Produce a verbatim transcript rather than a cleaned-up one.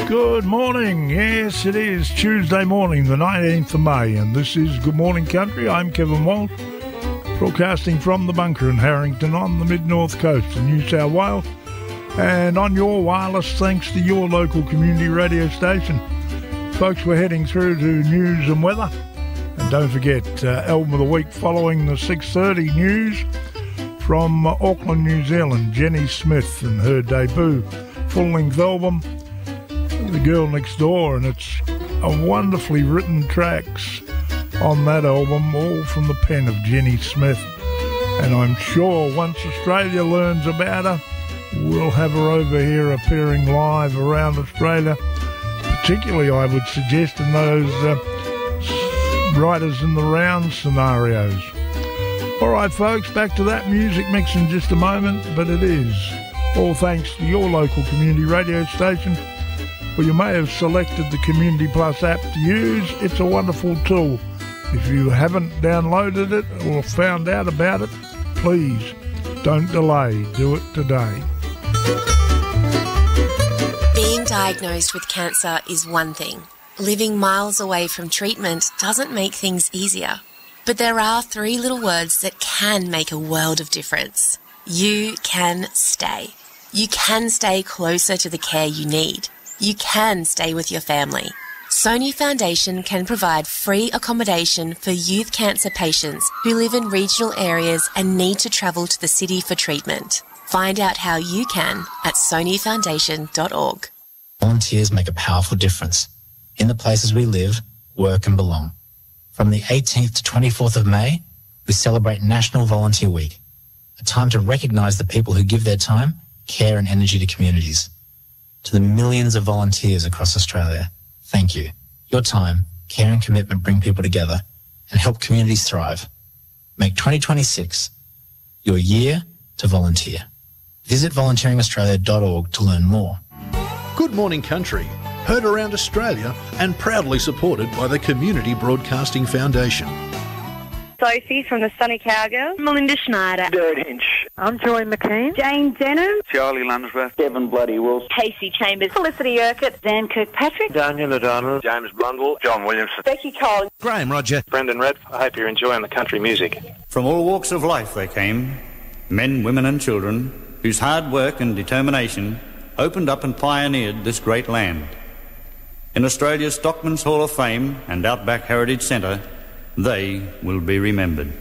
Good morning. Yes, it is Tuesday morning, the nineteenth of May, and this is Good Morning Country. I'm Kevin Walsh, broadcasting from the bunker in Harrington on the mid-north coast of New South Wales, and on your wireless thanks to your local community radio station. Folks, we're heading through to news and weather, and don't forget, uh, album of the week following the six thirty news from uh, Auckland, New Zealand, Jenny Smith and her debut full-length album, The Girl Next Door, and it's a wonderfully written tracks on that album, all from the pen of Jenny Smith. And I'm sure once Australia learns about her, we'll have her over here appearing live around Australia, particularly I would suggest in those uh, Riders in the Round scenarios. All right, folks, back to that music mix in just a moment, but it is all thanks to your local community radio station. Well, you may have selected the Community Plus app to use. It's a wonderful tool. If you haven't downloaded it or found out about it, please don't delay. Do it today. Being diagnosed with cancer is one thing. Living miles away from treatment doesn't make things easier. But there are three little words that can make a world of difference. You can stay. You can stay closer to the care you need. You can stay with your family. Sony Foundation can provide free accommodation for youth cancer patients who live in regional areas and need to travel to the city for treatment. Find out how you can at sony foundation dot org. Volunteers make a powerful difference in the places we live, work and belong. From the eighteenth to twenty-fourth of May, we celebrate National Volunteer Week, a time to recognise the people who give their time, care and energy to communities. To the millions of volunteers across Australia, thank you. Your time, care and commitment bring people together and help communities thrive. Make twenty twenty-six your year to volunteer. Visit volunteering australia dot org to learn more. Good Morning Country, heard around Australia and proudly supported by the Community Broadcasting Foundation. Sophie from the Sunny Cowgirls. Melinda Schneider. Dirt Hinch. I'm Joy McKean. Jane Denham. Charlie Lunsworth. Devon Bloody Wilson. Casey Chambers. Felicity Urquhart. Dan Kirkpatrick. Daniel O'Donnell. James Blundell. John Williamson. Becky Cole. Graham Roger. Brendan Red. I hope you're enjoying the country music. From all walks of life they came, men, women and children, whose hard work and determination opened up and pioneered this great land. In Australia's Stockman's Hall of Fame and Outback Heritage Centre, they will be remembered.